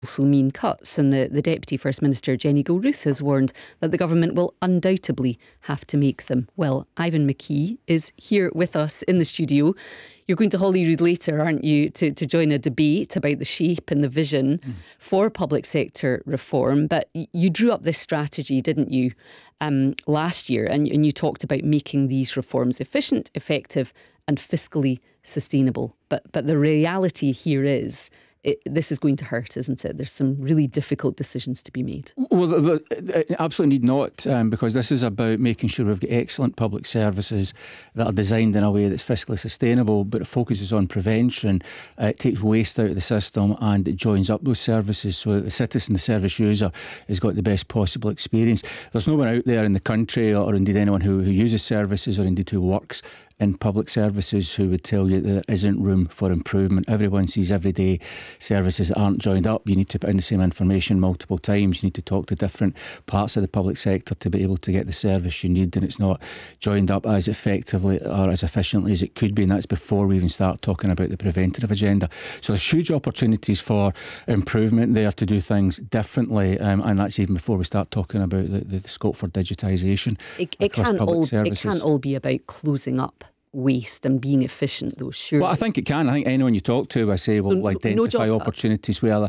also mean cuts, and the Deputy First Minister Jenny Gilruth has warned that the government will undoubtedly have to make them. Well, Ivan McKee is here with us in the studio. You're going to Holyrood later, aren't you, to join a debate about the shape and the vision for public sector reform. But you drew up this strategy, didn't you, last year, and you talked about making these reforms efficient, effective and fiscally sustainable. But the reality here is this is going to hurt, isn't it? There's some really difficult decisions to be made. Well, absolutely need not, because this is about making sure we've got excellent public services that are designed in a way that's fiscally sustainable, but it focuses on prevention. It takes waste out of the system and it joins up those services so that the citizen, the service user, has got the best possible experience. There's no one out there in the country, or indeed anyone who uses services, or indeed who works in public services, who would tell you that there isn't room for improvement. Everyone sees everyday services that aren't joined up. You need to put in the same information multiple times. You need to talk to different parts of the public sector to be able to get the service you need, and it's not joined up as effectively or as efficiently as it could be, and that's before we even start talking about the preventative agenda. So there's huge opportunities for improvement there to do things differently, and that's even before we start talking about the scope for digitisation. It can't all be about closing up waste and being efficient, though, surely. Well, I think it can. I think anyone you talk to, I say, will identify opportunities where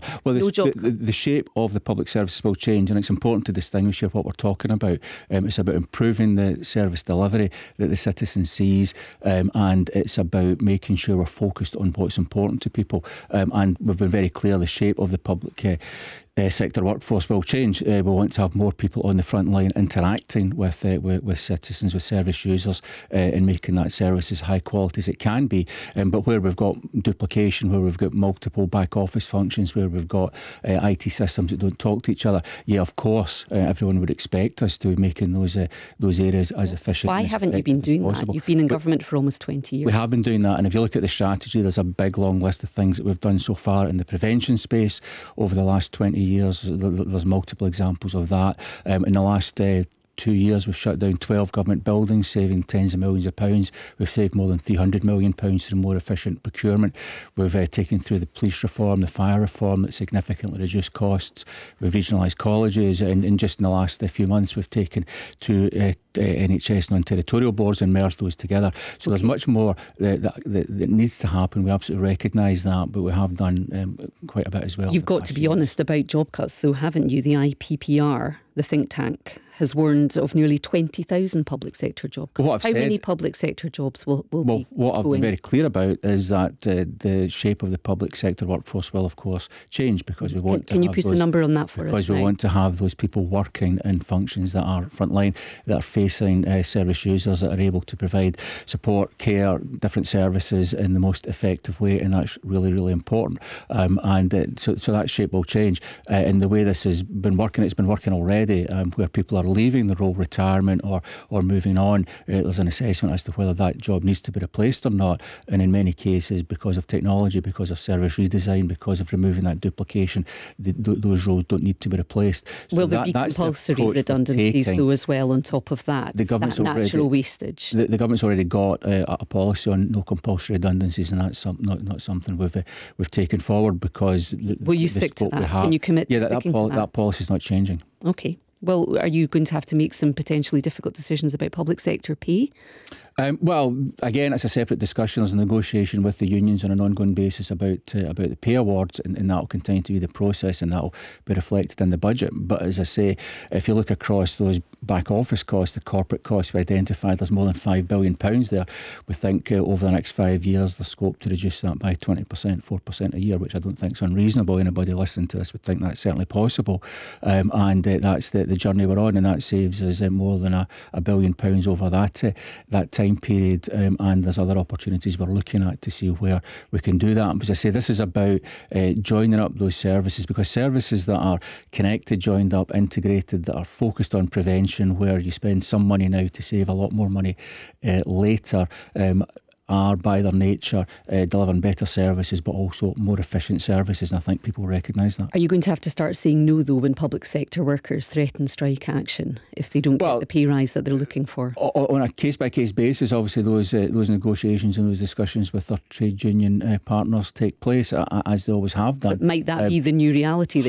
the shape of the public services will change, and it's important to distinguish here what we're talking about. It's about improving the service delivery that the citizen sees, and it's about making sure we're focused on what's important to people. And we've been very clear the shape of the public sector workforce will change. We want to have more people on the front line interacting with citizens, with service users, and making that service as high quality as it can be. But where we've got duplication, where we've got multiple back office functions, where we've got IT systems that don't talk to each other, of course, everyone would expect us to be making those areas as efficient. Why haven't you been doing that? You've been in government for almost 20 years. We have been doing that, and if you look at the strategy, there's a big long list of things that we've done so far in the prevention space over the last 20 years. There's multiple examples of that. In the last 2 years, we've shut down 12 government buildings, saving tens of millions of pounds. We've saved more than £300 million through more efficient procurement. We've taken through the police reform, the fire reform that significantly reduced costs. We've regionalised colleges, and just in the last few months, we've taken to NHS non-territorial boards and merged those together. So there's much more that needs to happen. We absolutely recognise that, but we have done quite a bit as well. You've got to be honest about job cuts, though, haven't you? The IPPR, the think tank, has warned of nearly 20,000 public sector job cuts. How many public sector jobs will be going? What I've been very clear about is that the shape of the public sector workforce will, of course, change, because we want to. Can you put a number on that for us? Because we want to have those people working in functions that are frontline, that are facing service users, that are able to provide support, care, different services in the most effective way, and that's really, really important. So that shape will change. In the way this has been working, it's been working already, where people are leaving the role, retirement or moving on. There's an assessment as to whether that job needs to be replaced or not, and in many cases, because of technology, because of service redesign, because of removing that duplication, those roles don't need to be replaced. So will there be compulsory redundancies though as well on top of that? The government's that natural wastage. The government's already got a policy on no compulsory redundancies, and that's not something we've taken forward, because will you stick to that? Can you commit to sticking to that? That policy is not changing. Okay. Well, are you going to have to make some potentially difficult decisions about public sector pay? Well, again, it's a separate discussion. There's a negotiation with the unions on an ongoing basis about the pay awards, and that will continue to be the process, and that will be reflected in the budget. But as I say, if you look across those back office costs, the corporate costs we identified, there's more than £5 billion there. We think over the next 5 years there's scope to reduce that by 20%, 4% a year, which I don't think is unreasonable. Anybody listening to this would think that's certainly possible, and that's the journey we're on, and that saves us more than £1 billion over that time period, and there's other opportunities we're looking at to see where we can do that. But as I say, this is about joining up those services, because services that are connected, joined up, integrated, that are focused on prevention, where you spend some money now to save a lot more money later, are by their nature delivering better services, but also more efficient services, and I think people recognise that. Are you going to have to start saying no, though, when public sector workers threaten strike action if they don't get the pay rise that they're looking for? On a case-by-case basis, obviously those negotiations and those discussions with their trade union partners take place, as they always have done. But might that be the new reality, that